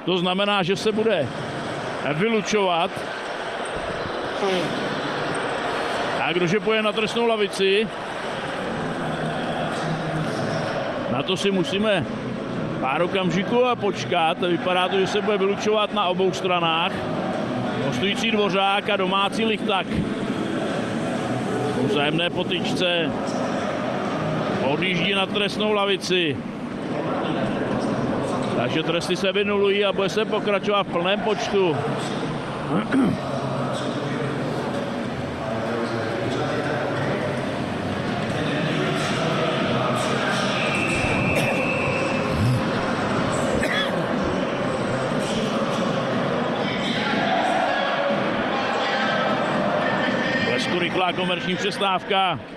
To znamená, že se bude vylučovat. A kdože pojede na trestnou lavici, na to si musíme pár okamžiků a počkat. Vypadá to, že se bude vylučovat na obou stranách. Hostující Dvořák a domácí Lichtak. Po vzájemné potyčce odjíždí na trestnou lavici. Takže tresty se vynulují a bude se pokračovat v plném počtu. Rychlá komerční přestávka.